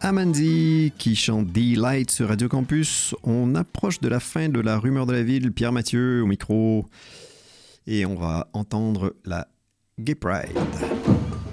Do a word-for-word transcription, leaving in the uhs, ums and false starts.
Amandi qui chante Delight sur Radio Campus. On approche de la fin de la rumeur de la ville. Pierre Mathieu au micro. Et on va entendre la Gay Pride.